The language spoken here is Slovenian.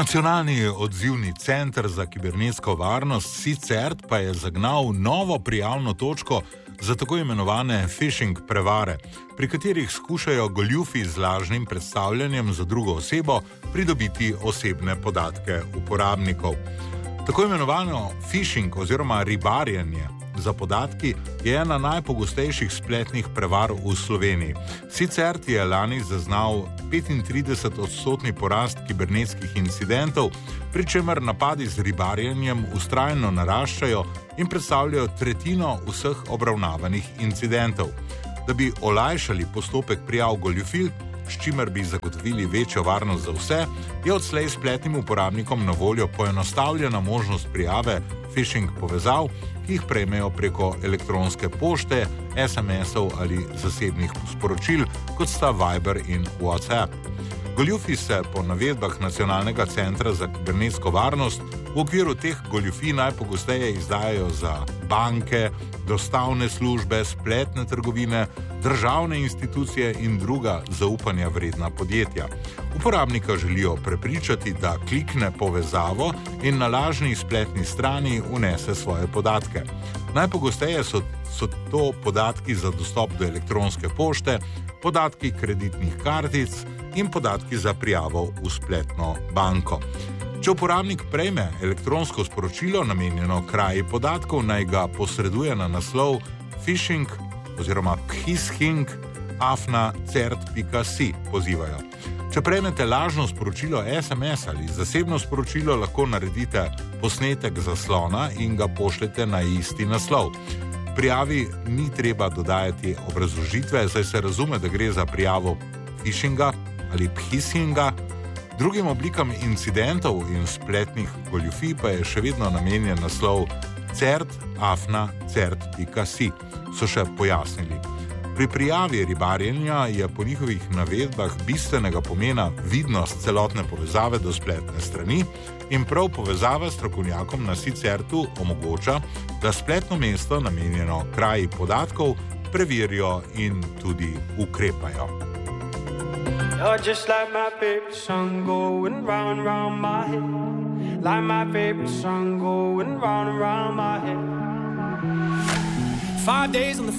Nacionalni odzivni center za kibernetsko varnost CERT pa je zagnal novo prijavno točko za tako imenovane phishing prevare, pri katerih skušajo goljufi z lažnim predstavljanjem za drugo osebo pridobiti osebne podatke uporabnikov. Tako imenovano phishing oziroma ribarjenje za podatki je ena najpogostejših spletnih prevar v Sloveniji. CERT je lani zaznal 35% porast kibernetskih incidentov, pri čemer napadi z ribarjenjem vztrajno naraščajo in predstavljajo tretjino vseh obravnavanih incidentov. Da bi olajšali postopek prijav goljufij, s čimer bi zagotovili večjo varnost za vse, je odslej spletnim uporabnikom na voljo poenostavljena možnost prijave phishing povezav, ki jih prejmejo preko elektronske pošte, SMS-ov ali zasebnih sporočil, kot sta Viber in WhatsApp. Goljufi se po navedbah Nacionalnega centra za kibernetsko varnost v okviru teh goljufij najpogosteje izdajajo za banke, dostavne službe, spletne trgovine, državne institucije in druga zaupanja vredna podjetja. Uporabnika želijo prepričati, da klikne povezavo in na lažni spletni strani vnese svoje podatke. Najpogosteje so to podatki za dostop do elektronske pošte, podatki kreditnih kartic in podatki za prijavo v spletno banko. Če uporabnik prejme elektronsko sporočilo namenjeno kraji podatkov, naj ga posreduje na naslov phishing oziroma phishing@cert.si pozivajo. Če prejmete lažno sporočilo SMS ali zasebno sporočilo, lahko naredite posnetek zaslona in ga pošljete na isti naslov. Prijavi ni treba dodajati obrazložitve, saj se razume, da gre za prijavo phishinga ali phishinga. Drugim oblikam incidentov in spletnih goljufij pa je še vedno namenjen naslov cert@cert.si, so še pojasnili. Pri prijavi ribarjenja je po njihovih navedbah bistvenega pomena vidnost celotne povezave do spletne strani in prav povezava s strokovnjakom na CERT-u omogoča, da spletno mesto namenjeno kraji podatkov preverijo in tudi ukrepajo. You're just like my favorite song going round and round my head. Like my favorite song going round and round my head. 5 days on the